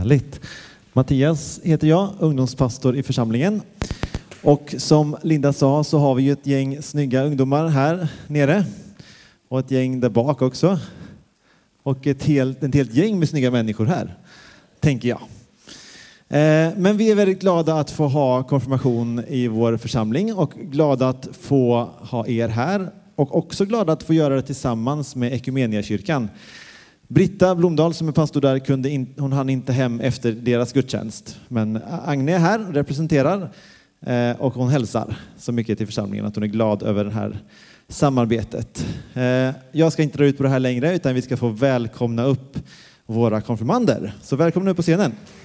Härligt. Mattias heter jag, ungdomspastor i församlingen. Och som Linda sa så har vi ju ett gäng snygga ungdomar här nere. Och ett gäng där bak också. Och ett helt gäng med snygga människor här, tänker jag. Men vi är väldigt glada att få ha konfirmation i vår församling. Och glada att få ha er här. Och också glada att få göra det tillsammans med Ekumeniakyrkan. Britta Blomdahl som är pastor där hon hann inte hem efter deras gudstjänst. Men Agne är här och representerar och hon hälsar så mycket till församlingen att hon är glad över det här samarbetet. Jag ska inte dra ut på det här längre utan vi ska få välkomna upp våra konfirmander. Så välkomna upp på scenen.